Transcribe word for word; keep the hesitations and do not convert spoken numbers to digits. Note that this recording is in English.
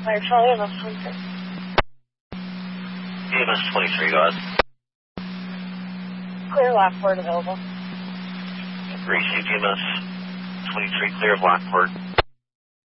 Fire Charlie, E M S twenty-three. E M S twenty-three, go ahead. Clear Lockport available. Received E M S twenty-three, clear of Lockport.